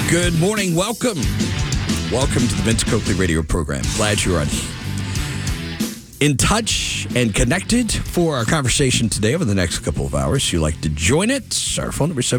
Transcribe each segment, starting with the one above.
Good morning. Welcome to the Vince Coakley radio program. Glad you're in touch and connected for our conversation today over the next couple of hours. If you'd like to join it, our phone number is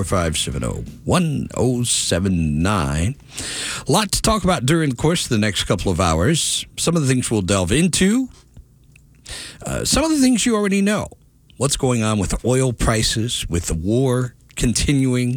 704-570-1079. A lot to talk about during the course of the next couple of hours. Some of the things we'll delve into. Some of the things you already know. What's going on with oil prices, with the war continuing.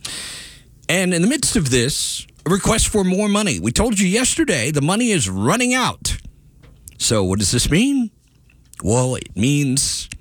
And in the midst of this, a request for more money. We told you yesterday the money is running out. So what does this mean? Well, it means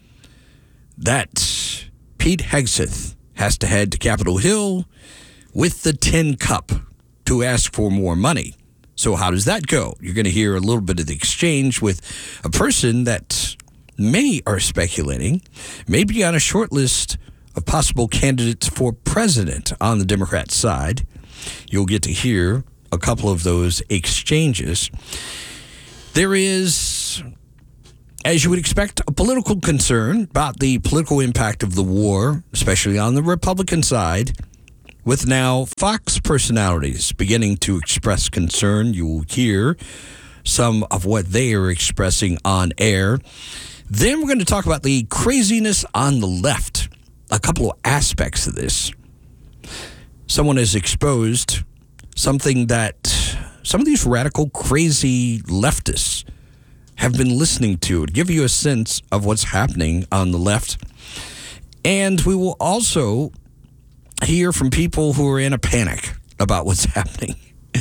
that Pete Hegseth has to head to Capitol Hill with the tin cup to ask for more money. So how does that go? You're going to hear a little bit of the exchange with a person that many are speculating may be on a short list of possible candidates for president on the Democrat side. You'll get to hear a couple of those exchanges. There is, as you would expect, a political concern about the political impact of the war, especially on the Republican side, with now Fox personalities beginning to express concern. You will hear some of what they are expressing on air. Then we're going to talk about the craziness on the left. A couple of aspects of this. Someone has exposed something that some of these radical, crazy leftists have been listening to give you a sense of what's happening on the left. And we will also hear from people who are in a panic about what's happening.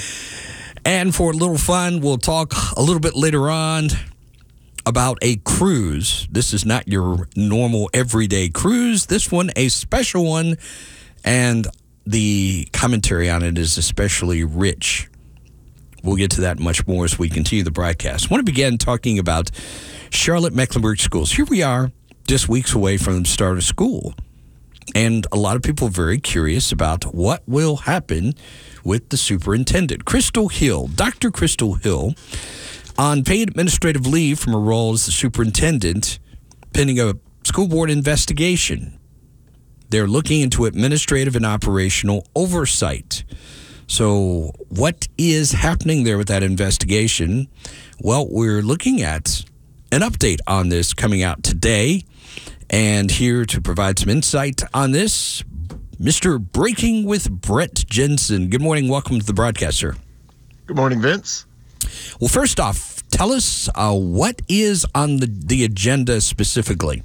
And for a little fun, we'll talk a little bit later on about a cruise. This is not your normal everyday cruise. This one, a special one, and the commentary on it is especially rich. We'll get to that much more as we continue the broadcast. I want to begin talking about Charlotte-Mecklenburg schools. Here we are, just weeks away from the start of school. And a lot of people are very curious about what will happen with the superintendent. Crystal Hill, Dr. Crystal Hill, on paid administrative leave from her role as the superintendent, pending a school board investigation. They're looking into administrative and operational oversight. So what is happening there with that investigation? Well, we're looking at an update on this coming out today. And here to provide some insight on this, Mr. Breaking with Brett Jensen. Good morning. Welcome to the broadcast, sir. Good morning, Vince. Well, first off, tell us what is on the agenda specifically.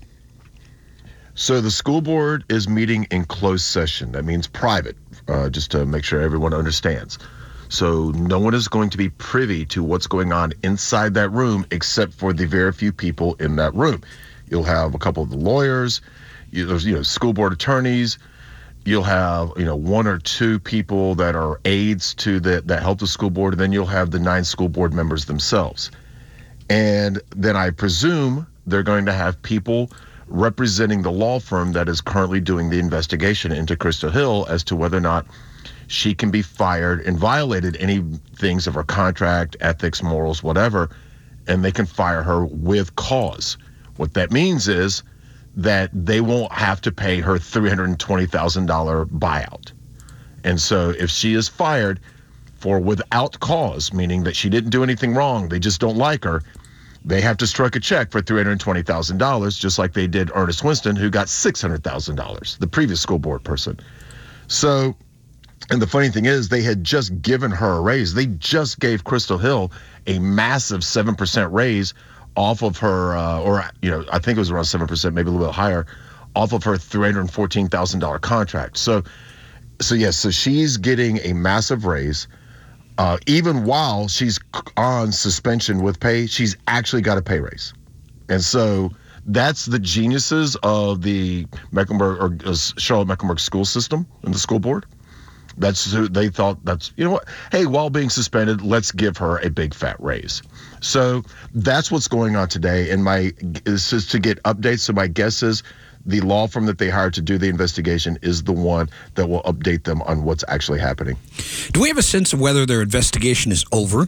So the school board is meeting in closed session. That means private, just to make sure everyone understands. So no one is going to be privy to what's going on inside that room except for the very few people in that room. You'll have a couple of the lawyers, there's school board attorneys. You'll have, one or two people that are aides to that help the school board, and then you'll have the 9 school board members themselves. And then I presume they're going to have people representing the law firm that is currently doing the investigation into Crystal Hill as to whether or not she can be fired and violated any things of her contract, ethics, morals, whatever, and they can fire her with cause. What that means is that they won't have to pay her $320,000 buyout. And so if she is fired for without cause, meaning that she didn't do anything wrong, they just don't like her, they have to strike a check for $320,000, just like they did Ernest Winston, who got $600,000, the previous school board person. So, and the funny thing is, they had just given her a raise. They just gave Crystal Hill a massive 7% raise off of her, I think it was around 7%, maybe a little bit higher, off of her $314,000 contract. So she's getting a massive raise. Even while she's on suspension with pay, she's actually got a pay raise. And so that's the geniuses of the Charlotte-Mecklenburg school system and the school board. That's who they thought. Hey, while being suspended, let's give her a big fat raise. So that's what's going on today. And this is to get updates. So my guess is the law firm that they hired to do the investigation is the one that will update them on what's actually happening. Do we have a sense of whether their investigation is over?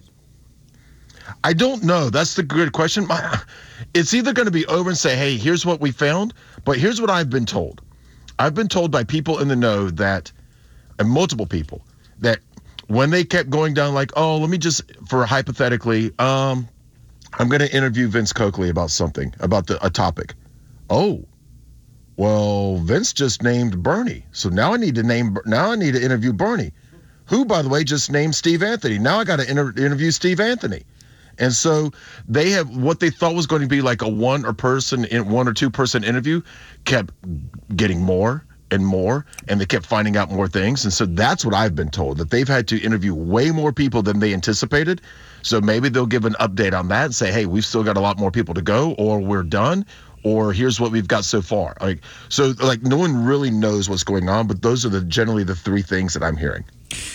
I don't know. That's the good question. It's either going to be over and say, hey, here's what we found. But here's what I've been told. I've been told by people in the know that, and multiple people, that when they kept going down like, oh, let me just, for hypothetically, I'm going to interview Vince Coakley about something, about a topic. Oh, well, Vince just named Bernie. So now I need to interview Bernie, who, by the way, just named Steve Anthony. Now I got to interview Steve Anthony. And so they have what they thought was going to be like a one or two person interview kept getting more and more, and they kept finding out more things. And so that's what I've been told, that they've had to interview way more people than they anticipated. So maybe they'll give an update on that and say, hey, we've still got a lot more people to go, or we're done, or here's what we've got so far. So no one really knows what's going on, but those are generally the three things that I'm hearing.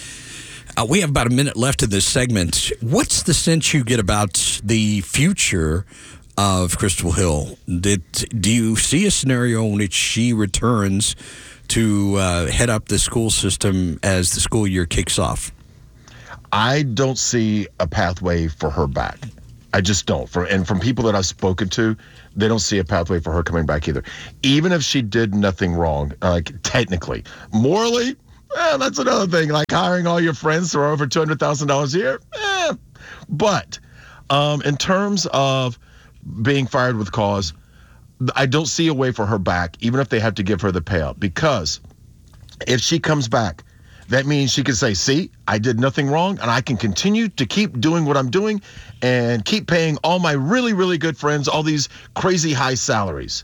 We have about a minute left in this segment. What's the sense you get about the future of Crystal Hill? Do you see a scenario in which she returns to head up the school system as the school year kicks off? I don't see a pathway for her back. I just don't. And from people that I've spoken to, they don't see a pathway for her coming back either. Even if she did nothing wrong, technically, morally, that's another thing. Like hiring all your friends for over $200,000 a year. But in terms of being fired with cause, I don't see a way for her back, even if they have to give her the payout. Because if she comes back, that means she can say, see, I did nothing wrong, and I can continue to keep doing what I'm doing and keep paying all my really, really good friends all these crazy high salaries.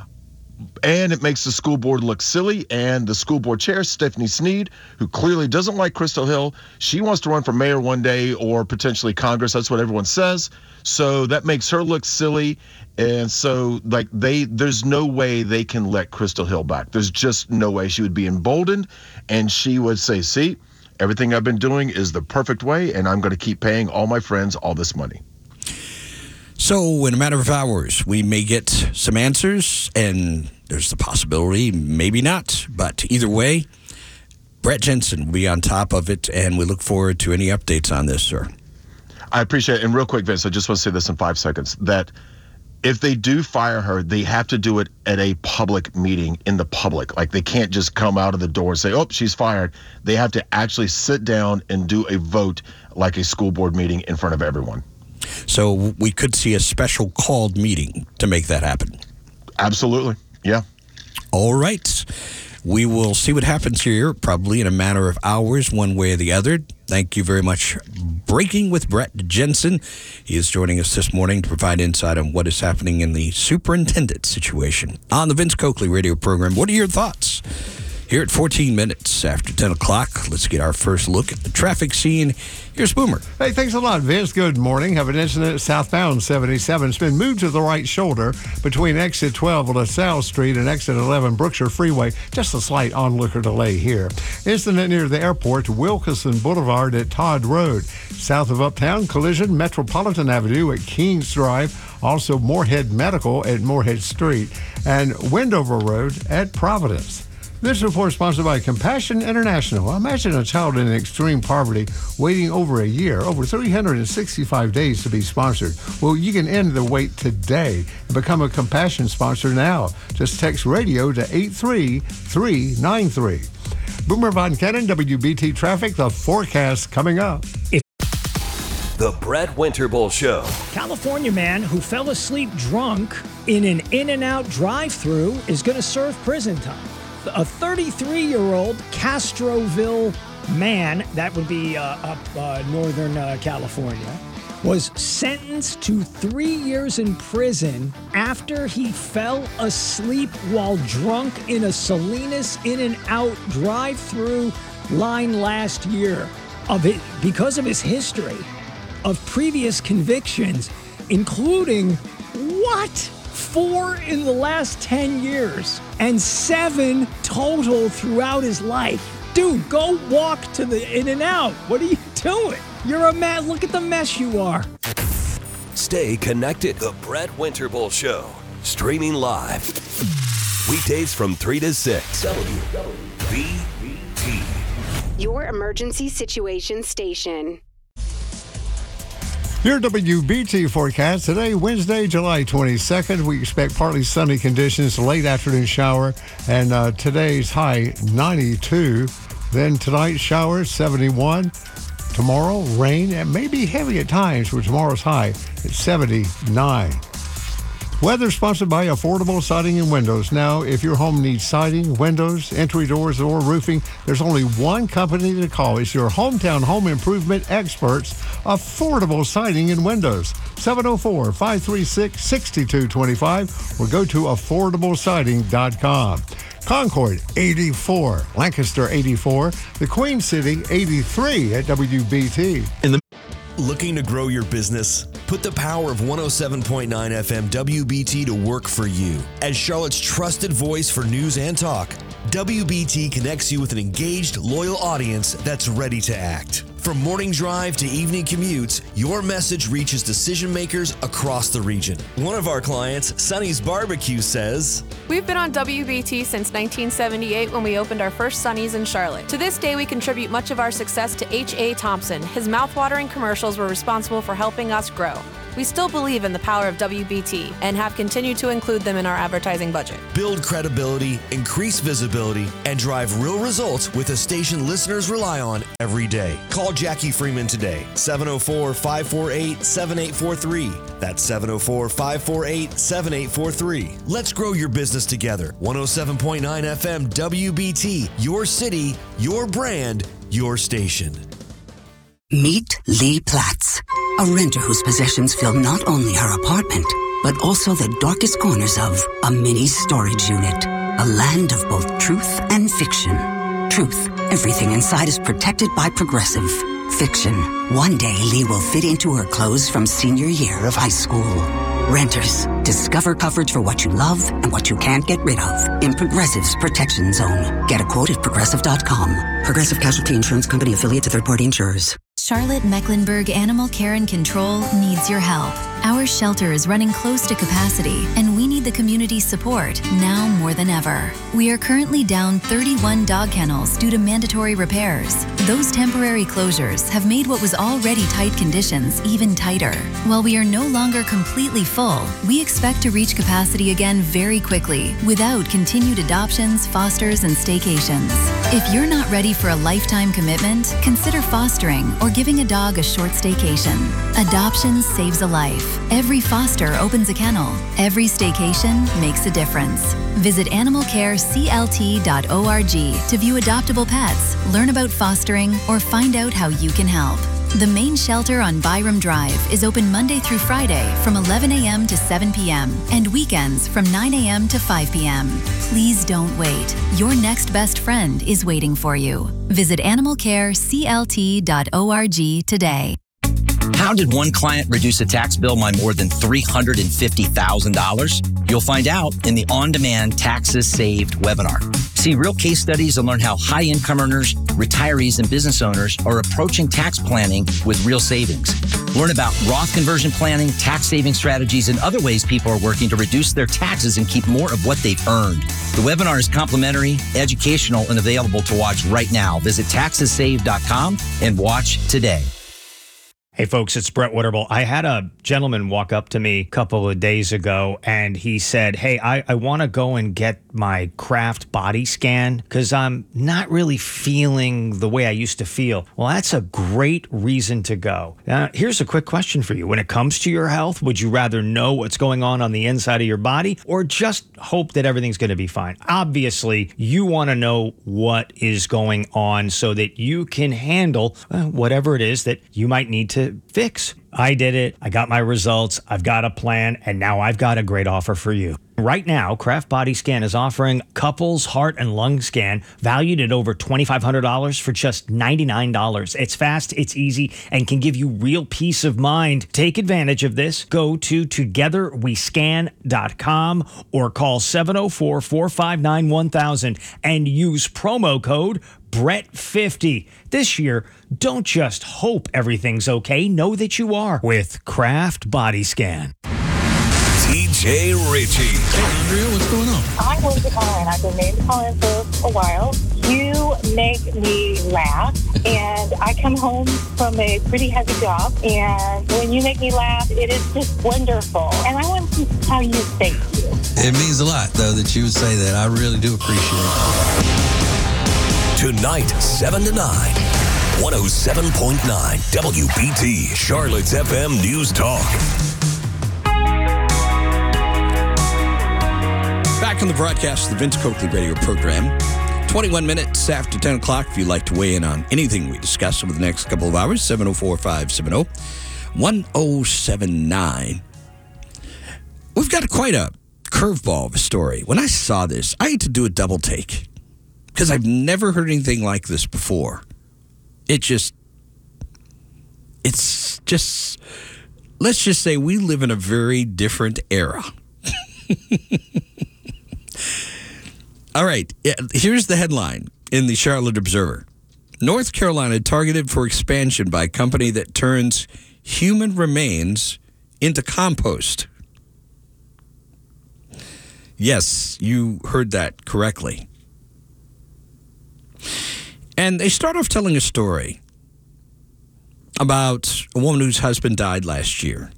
And it makes the school board look silly. And the school board chair, Stephanie Snead, who clearly doesn't like Crystal Hill, she wants to run for mayor one day or potentially Congress. That's what everyone says. So that makes her look silly. And so there's no way they can let Crystal Hill back. There's just no way. She would be emboldened, and she would say, see, everything I've been doing is the perfect way, and I'm going to keep paying all my friends all this money. So in a matter of hours, we may get some answers, and there's the possibility, maybe not. But either way, Brett Jensen will be on top of it, and we look forward to any updates on this, sir. I appreciate it. And real quick, Vince, I just want to say this in 5 seconds, that if they do fire her, they have to do it at a public meeting in the public. Like, they can't just come out of the door and say, oh, she's fired. They have to actually sit down and do a vote like a school board meeting in front of everyone. So we could see a special called meeting to make that happen. Absolutely. Yeah. All right. We will see what happens here, probably in a matter of hours, one way or the other. Thank you very much. Breaking with Brett Jensen. He is joining us this morning to provide insight on what is happening in the superintendent situation on the Vince Coakley radio program. What are your thoughts? Here at 14 minutes after 10 o'clock, let's get our first look at the traffic scene. Here's Boomer. Hey, thanks a lot, Vince. Good morning. Have an incident at southbound 77. It's been moved to the right shoulder between exit 12 on LaSalle Street and exit 11 Brookshire Freeway. Just a slight onlooker delay here. Incident near the airport, Wilkinson Boulevard at Todd Road. South of Uptown, collision, Metropolitan Avenue at Keens Drive. Also, Moorhead Medical at Moorhead Street. And Wendover Road at Providence. This report is sponsored by Compassion International. Imagine a child in extreme poverty waiting over a year, over 365 days to be sponsored. Well, you can end the wait today and become a Compassion sponsor now. Just text radio to 83393. Boomer Von Cannon, WBT Traffic, the forecast coming up. The Brett Winterbull Show. California man who fell asleep drunk in an In-N-Out drive-thru is going to serve prison time. A 33-year-old Castroville man, that would be up northern California, was sentenced to 3 years in prison after he fell asleep while drunk in a Salinas In-N-Out drive-thru line last year because of his history of previous convictions, including 4 in the last 10 years and 7 total throughout his life. Dude, go walk to the In-N-Out. What are you doing? You're a man. Look at the mess you are. Stay connected. The Brett Winterbull Show. Streaming live. Weekdays from 3 to 6. WBT. Your emergency situation station. Your WBT forecast today, Wednesday, July 22nd. We expect partly sunny conditions, late afternoon shower, and today's high 92. Then tonight, showers, 71. Tomorrow, rain, and maybe heavy at times, with tomorrow's high at 79. Weather sponsored by Affordable Siding and Windows. Now, if your home needs siding, windows, entry doors, or roofing, there's only one company to call. It's your hometown home improvement experts, Affordable Siding and Windows. 704-536-6225 or go to affordablesiding.com. Concord, 84. Lancaster, 84. The Queen City, 83 at WBT. Looking to grow your business? Put the power of 107.9 FM WBT to work for you. As Charlotte's trusted voice for news and talk, WBT connects you with an engaged, loyal audience that's ready to act. From morning drive to evening commutes, your message reaches decision makers across the region. One of our clients, Sonny's Barbecue, says, "We've been on WBT since 1978 when we opened our first Sonny's in Charlotte. To this day, we contribute much of our success to H.A. Thompson. His mouthwatering commercials were responsible for helping us grow. We still believe in the power of WBT and have continued to include them in our advertising budget." Build credibility, increase visibility, and drive real results with a station listeners rely on every day. Call Jackie Freeman today, 704-548-7843. That's 704-548-7843. Let's grow your business together. 107.9 FM WBT, your city, your brand, your station. Meet Lee Platts, a renter whose possessions fill not only her apartment, but also the darkest corners of a mini storage unit. A land of both truth and fiction. Truth, everything inside is protected by Progressive. Fiction, one day Lee will fit into her clothes from senior year of high school. Renters, discover coverage for what you love and what you can't get rid of in Progressive's Protection Zone. Get a quote at Progressive.com. Progressive Casualty Insurance Company, affiliate to third-party insurers. Charlotte Mecklenburg Animal Care and Control needs your help. Our shelter is running close to capacity, and we need the community's support now more than ever. We are currently down 31 dog kennels due to mandatory repairs. Those temporary closures have made what was already tight conditions even tighter. While we are no longer completely full, we expect to reach capacity again very quickly without continued adoptions, fosters, and staycations. If you're not ready for a lifetime commitment, consider fostering or giving a dog a short staycation. Adoption saves a life. Every foster opens a kennel. Every staycation makes a difference. Visit animalcareclt.org to view adoptable pets, learn about fostering, or find out how you can help. The main shelter on Byram Drive is open Monday through Friday from 11 a.m. to 7 p.m. and weekends from 9 a.m. to 5 p.m. Please don't wait. Your next best friend is waiting for you. Visit animalcareclt.org today. How did one client reduce a tax bill by more than $350,000? You'll find out in the On-Demand Taxes Saved webinar. See real case studies and learn how high-income earners, retirees, and business owners are approaching tax planning with real savings. Learn about Roth conversion planning, tax saving strategies, and other ways people are working to reduce their taxes and keep more of what they've earned. The webinar is complimentary, educational, and available to watch right now. Visit taxessaved.com and watch today. Hey, folks, it's Brett Witterbull. I had a gentleman walk up to me a couple of days ago, and he said, hey, I want to go and get my Kraft body scan because I'm not really feeling the way I used to feel. Well, that's a great reason to go. Now, here's a quick question for you. When it comes to your health, would you rather know what's going on the inside of your body or just hope that everything's going to be fine? Obviously, you want to know what is going on so that you can handle whatever it is that you might need to fix. I did it. I got my results. I've got a plan. And now I've got a great offer for you. Right now, Kraft Body Scan is offering couples heart and lung scan valued at over $2,500 for just $99. It's fast, it's easy, and can give you real peace of mind. Take advantage of this. Go to togetherwescan.com or call 704-459-1000 and use promo code Brett50. This year, don't just hope everything's okay. Know that you are with Kraft Body Scan. TJ Ritchie. Hey, Andrea, what's going on? I wanted to call in. I've been meaning to call in for a while. You make me laugh, and I come home from a pretty heavy job, and when you make me laugh, it is just wonderful. And I want to tell you thank you. It means a lot, though, that you would say that. I really do appreciate it. Tonight, 7 to 9. 107.9 WBT, Charlotte's FM News Talk. Back on the broadcast of the Vince Coakley radio program. 21 minutes after 10 o'clock. If you'd like to weigh in on anything we discuss over the next couple of hours, 704-570-1079. We've got quite a curveball of a story. When I saw this, I had to do a double take because I've never heard anything like this before. It's just, let's just say we live in a very different era. All right, here's the headline in the Charlotte Observer. North Carolina targeted for expansion by company that turns human remains into compost. Yes, you heard that correctly. And they start off telling a story about a woman whose husband died last year.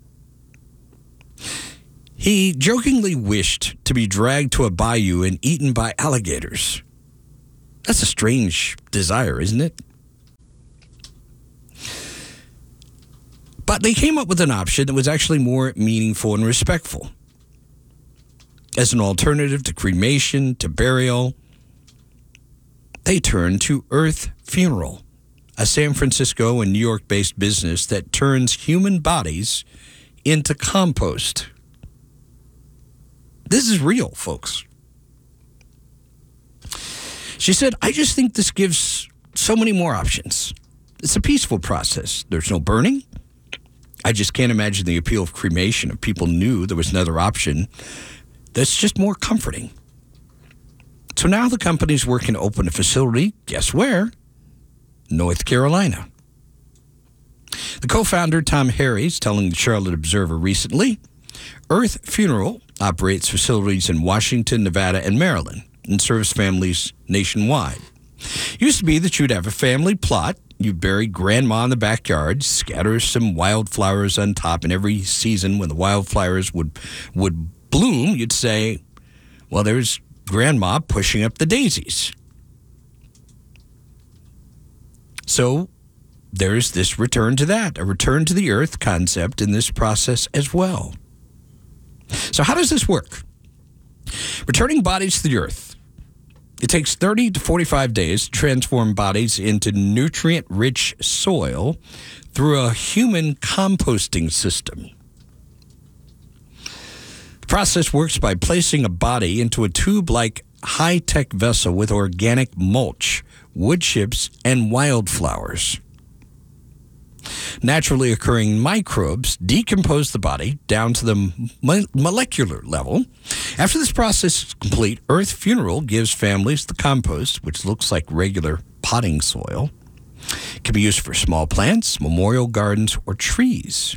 He jokingly wished to be dragged to a bayou and eaten by alligators. That's a strange desire, isn't it? But they came up with an option that was actually more meaningful and respectful. As an alternative to cremation, to burial, they turned to Earth Funeral, a San Francisco and New York-based business that turns human bodies into compost. This is real, folks. She said, I just think this gives so many more options. It's a peaceful process. There's no burning. I just can't imagine the appeal of cremation if people knew there was another option that's just more comforting. So now the company's working to open a facility, guess where? North Carolina. The co-founder, Tom Harries, telling the Charlotte Observer recently, Earth Funeral operates facilities in Washington, Nevada, and Maryland and serves families nationwide. Used to be that you'd have a family plot, you'd bury grandma in the backyard, scatter some wildflowers on top, and every season when the wildflowers would bloom, you'd say, well, there's grandma pushing up the daisies. So there's this return to that, a return to the earth concept in this process as well. So how does this work? Returning bodies to the earth. It takes 30 to 45 days to transform bodies into nutrient-rich soil through a human composting system. The process works by placing a body into a tube-like high-tech vessel with organic mulch, wood chips, and wildflowers. Naturally occurring microbes decompose the body down to the molecular level. After this process is complete, Earth Funeral gives families the compost, which looks like regular potting soil. It can be used for small plants, memorial gardens, or trees.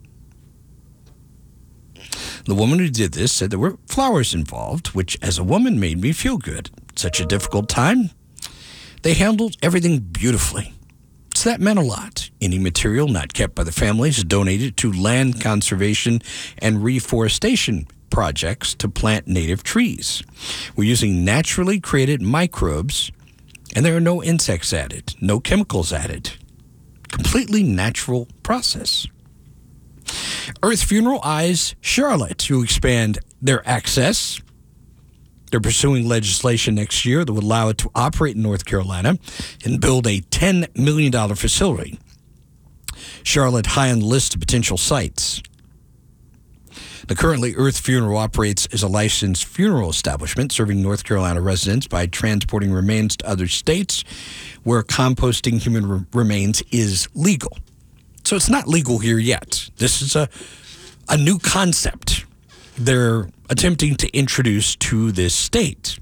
The woman who did this said there were flowers involved, which as a woman made me feel good. Such a difficult time. They handled everything beautifully. So that meant a lot. Any material not kept by the families is donated to land conservation and reforestation projects to plant native trees. We're using naturally created microbes, and there are no insects added, no chemicals added. Completely natural process. Earth Funeral eyes Charlotte to expand their access. They're pursuing legislation next year that would allow it to operate in North Carolina and build a $10 million facility. Charlotte high on the list of potential sites. Now, currently, Earth Funeral operates as a licensed funeral establishment serving North Carolina residents by transporting remains to other states where composting human remains is legal. So it's not legal here yet. This is a new concept they're attempting to introduce to this state.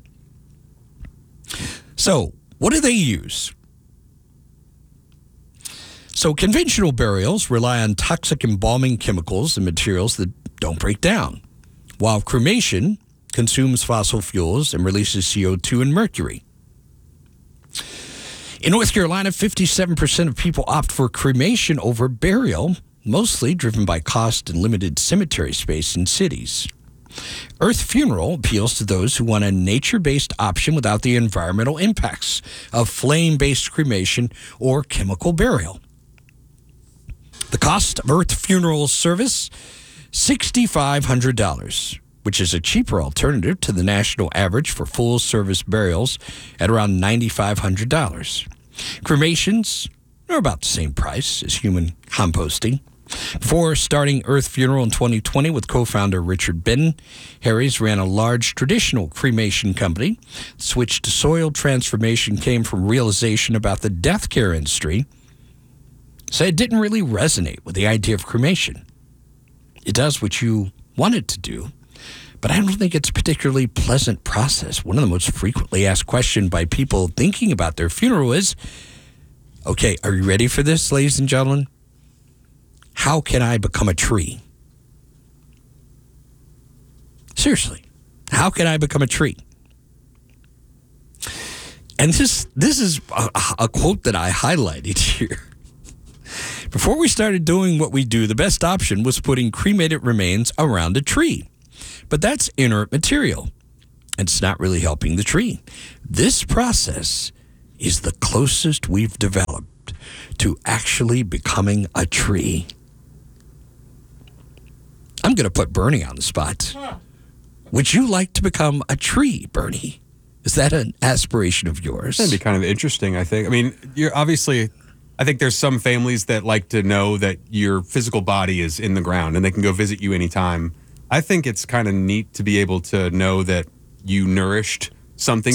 So, what do they use? So, conventional burials rely on toxic embalming chemicals and materials that don't break down, while cremation consumes fossil fuels and releases CO2 and mercury. In North Carolina, 57% of people opt for cremation over burial, mostly driven by cost and limited cemetery space in cities. Earth Funeral appeals to those who want a nature-based option without the environmental impacts of flame-based cremation or chemical burial. The cost of Earth Funeral service, $6,500, which is a cheaper alternative to the national average for full-service burials at around $9,500. Cremations are about the same price as human composting. Before starting Earth Funeral in 2020 with co-founder Richard Benton, Harry's ran a large traditional cremation company. The switch to soil transformation came from realization about the death care industry. So it didn't really resonate with the idea of cremation. It does what you want it to do, but I don't think it's a particularly pleasant process. One of the most frequently asked questions by people thinking about their funeral is, okay, are you ready for this, ladies and gentlemen? How can I become a tree? Seriously, how can I become a tree? And this is a quote that I highlighted here. Before we started doing what we do, the best option was putting cremated remains around a tree. But that's inert material. It's not really helping the tree. This process is the closest we've developed to actually becoming a tree. I'm going to put Bernie on the spot. Would you like to become a tree, Bernie? Is that an aspiration of yours? That'd be kind of interesting, I think. I mean, you're obviously, I think there's some families that like to know that your physical body is in the ground and they can go visit you anytime. I think it's kind of neat to be able to know that you nourished something